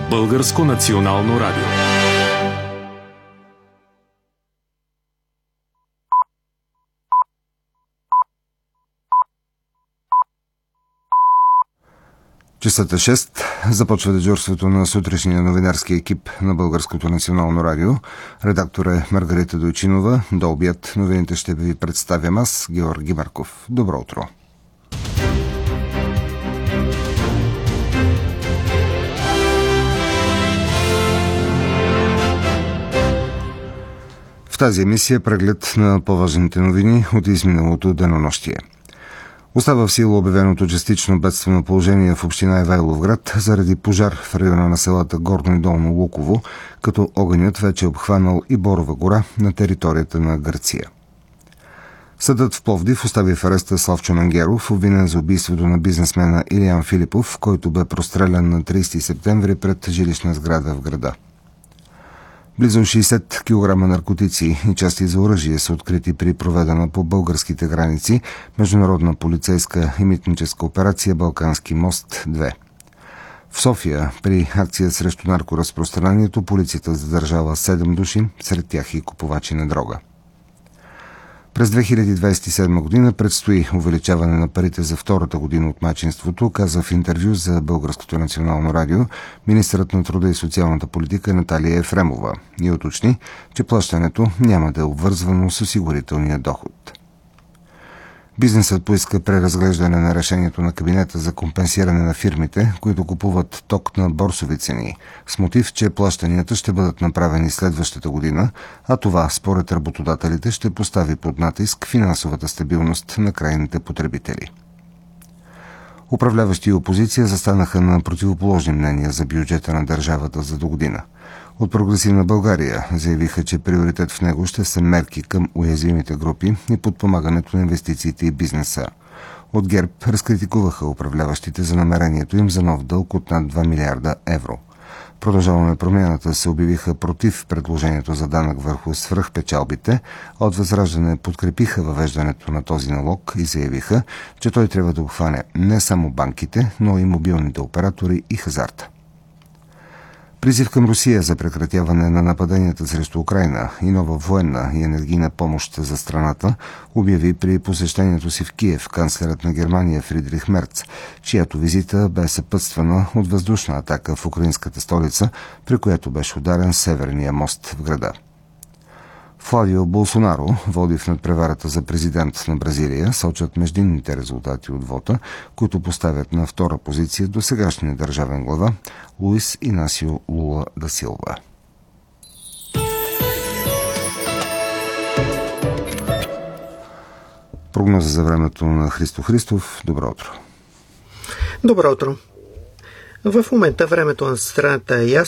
Българско национално радио. Часът е 6. Започва дежурството на сутрешния новинарски екип на Българското национално радио. Редактор е Маргарита Дойчинова. До обяд новините ще ви представям аз, Георги Марков. Добро утро! В тази емисия преглед на по-важните новини от изминалото денонощие. Остава в сила обявеното частично бедствено положение в община Ивайловград заради пожар в района на селата Горно и Долно Луково, като огънят вече е обхванал и Борова гора на територията на Гърция. Съдът в Пловдив остави в ареста Славчо Мангеров, обвинен за убийството на бизнесмена Илиян Филипов, който бе прострелян на 30 септември пред жилищна сграда в града. Близо 60 кг наркотици и части за оръжие са открити при проведена по българските граници международна полицейска и митническа операция Балкански мост-2. В София при акция срещу наркоразпространението полицията задържала 7 души, сред тях и купувачи на дрога. През 2027 година предстои увеличаване на парите за втората година от майчинството, каза в интервю за Българското национално радио министърът на труда и социалната политика Наталия Ефремова и уточни, че плащането няма да е обвързвано с осигурителния доход. Бизнесът поиска преразглеждане на решението на кабинета за компенсиране на фирмите, които купуват ток на борсови цени, с мотив, че плащанията ще бъдат направени следващата година, а това, според работодателите, ще постави под натиск финансовата стабилност на крайните потребители. Управляващи и опозиция застанаха на противоположни мнения за бюджета на държавата за догодина. От Прогресивна България заявиха, че приоритет в него ще са мерки към уязвимите групи и подпомагането на инвестициите и бизнеса. От ГЕРБ разкритикуваха управляващите за намерението им за нов дълг от над 2 милиарда евро. Продължаваме промяната се обявиха против предложението за данък върху свръхпечалбите, а от Възраждане подкрепиха въвеждането на този налог и заявиха, че той трябва да обхване не само банките, но и мобилните оператори и хазарта. Призив към Русия за прекратяване на нападенията срещу Украйна и нова военна и енергийна помощ за страната обяви при посещението си в Киев канцлерът на Германия Фридрих Мерц, чиято визита бе съпътствана от въздушна атака в украинската столица, при която беше ударен северния мост в града. Флавио Болсонаро води в надпреварата за президент на Бразилия, сочат междинните резултати от вота, които поставят на втора позиция досегашния държавен глава Луис Инасио Лула да Силва. Прогноза за времето на Христо Христов. Добро утро. Добро утро. В момента времето на страната е ясно.